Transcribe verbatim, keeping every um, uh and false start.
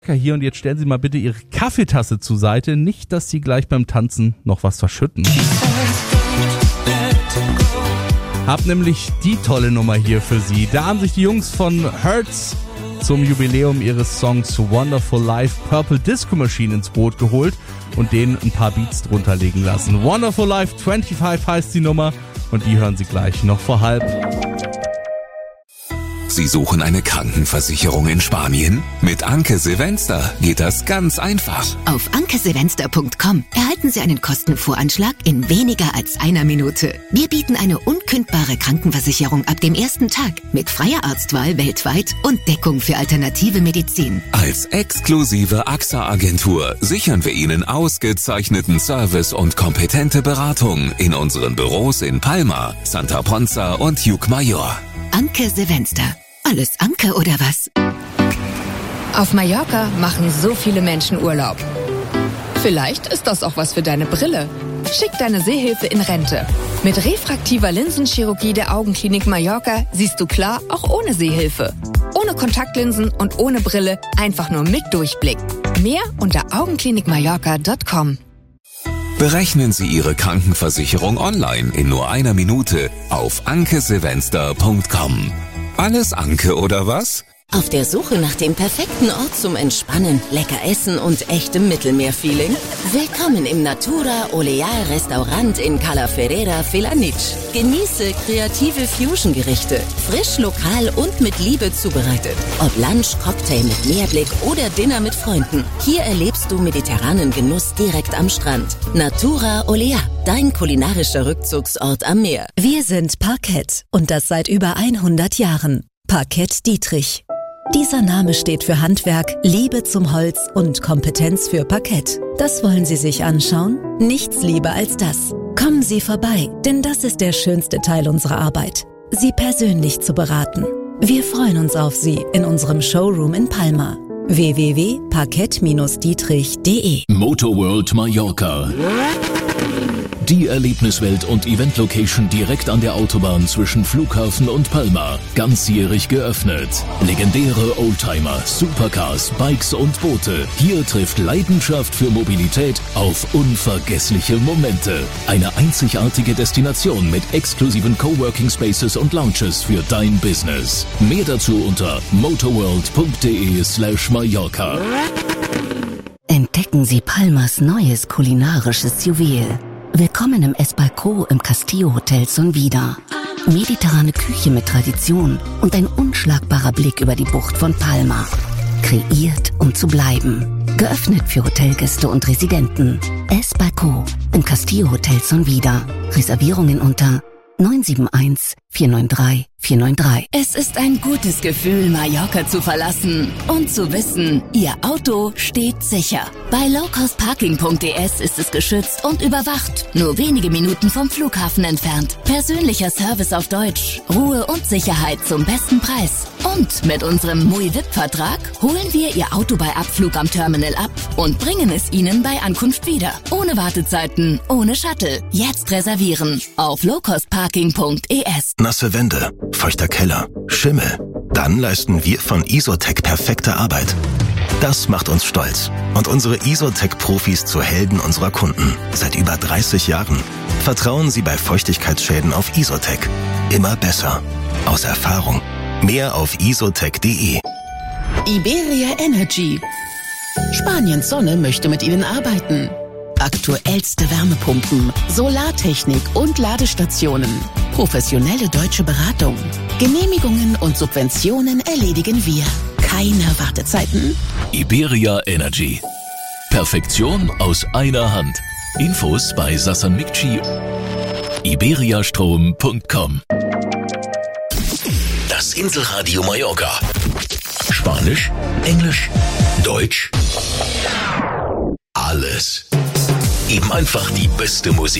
Hier und jetzt stellen Sie mal bitte Ihre Kaffeetasse zur Seite, nicht, dass Sie gleich beim Tanzen noch was verschütten. Hab nämlich die tolle Nummer hier für Sie. Da haben sich die Jungs von Hertz zum Jubiläum ihres Songs Wonderful Life Purple Disco Machine ins Boot geholt und denen ein paar Beats drunter legen lassen. Wonderful Life fünfundzwanzig heißt die Nummer und die hören Sie gleich noch vor halb. Sie suchen eine Krankenversicherung in Spanien? Mit Anke Silvester geht das ganz einfach. Auf anke silvester punkt com erhalten Sie einen Kostenvoranschlag in weniger als einer Minute. Wir bieten eine unkündbare Krankenversicherung ab dem ersten Tag mit freier Arztwahl weltweit und Deckung für alternative Medizin. Als exklusive A X A-Agentur sichern wir Ihnen ausgezeichneten Service und kompetente Beratung in unseren Büros in Palma, Santa Ponza und Llucmajor. Anke Silvester. Alles Anke oder was? Auf Mallorca machen so viele Menschen Urlaub. Vielleicht ist das auch was für deine Brille. Schick deine Sehhilfe in Rente. Mit refraktiver Linsenchirurgie der Augenklinik Mallorca siehst du klar, auch ohne Sehhilfe. Ohne Kontaktlinsen und ohne Brille, einfach nur mit Durchblick. Mehr unter augenklinik mallorca punkt com. Berechnen Sie Ihre Krankenversicherung online in nur einer Minute auf anke silvester punkt com. Alles Anke oder was? Auf der Suche nach dem perfekten Ort zum Entspannen, lecker essen und echtem Mittelmeerfeeling? Willkommen im Natura Oleal Restaurant in Cala Ferrera Felanitx. Genieße kreative Fusion-Gerichte, frisch, lokal und mit Liebe zubereitet. Ob Lunch, Cocktail mit Meerblick oder Dinner mit Freunden. Hier erlebst du mediterranen Genuss direkt am Strand. Natura Oleal, dein kulinarischer Rückzugsort am Meer. Wir sind Parkett und das seit über hundert Jahren. Parkett Dietrich. Dieser Name steht für Handwerk, Liebe zum Holz und Kompetenz für Parkett. Das wollen Sie sich anschauen? Nichts lieber als das. Kommen Sie vorbei, denn das ist der schönste Teil unserer Arbeit. Sie persönlich zu beraten. Wir freuen uns auf Sie in unserem Showroom in Palma. w w w punkt parkett dietrich punkt de Motorworld Mallorca. Die Erlebniswelt und Event-Location direkt an der Autobahn zwischen Flughafen und Palma. Ganzjährig geöffnet. Legendäre Oldtimer, Supercars, Bikes und Boote. Hier trifft Leidenschaft für Mobilität auf unvergessliche Momente. Eine einzigartige Destination mit exklusiven Coworking Spaces und Lounges für dein Business. Mehr dazu unter motorworld punkt de slash Mallorca. Entdecken Sie Palmas neues kulinarisches Juwel. Willkommen im Esbalco im Castillo Hotel Sonvida. Mediterrane Küche mit Tradition und ein unschlagbarer Blick über die Bucht von Palma. Kreiert, um zu bleiben. Geöffnet für Hotelgäste und Residenten. Esbalco im Castillo Hotel Sonvida. Reservierungen unter neun sieben eins, vier neun drei, vier neun drei. Es ist ein gutes Gefühl, Mallorca zu verlassen und zu wissen, Ihr Auto steht sicher. Bei low cost parking punkt de ist es geschützt und überwacht. Nur wenige Minuten vom Flughafen entfernt. Persönlicher Service auf Deutsch. Ruhe und Sicherheit zum besten Preis. Und mit unserem M U I V I P-Vertrag holen wir Ihr Auto bei Abflug am Terminal ab und bringen es Ihnen bei Ankunft wieder. Ohne Wartezeiten, ohne Shuttle. Jetzt reservieren auf low cost parking punkt de. Nasse Wände, feuchter Keller, Schimmel. Dann leisten wir von Isotec perfekte Arbeit. Das macht uns stolz und unsere Isotec-Profis zu Helden unserer Kunden. Seit über dreißig Jahren. Vertrauen Sie bei Feuchtigkeitsschäden auf Isotec. Immer besser. Aus Erfahrung. Mehr auf isotec punkt de. Iberia Energy. Spaniens Sonne möchte mit Ihnen arbeiten. Aktuellste Wärmepumpen, Solartechnik und Ladestationen. Professionelle deutsche Beratung. Genehmigungen und Subventionen erledigen wir. Keine Wartezeiten. Iberia Energy. Perfektion aus einer Hand. Infos bei Sasan Mikci. iberiastrom punkt com. Das Inselradio Mallorca. Spanisch, Englisch, Deutsch. Alles. Eben einfach die beste Musik.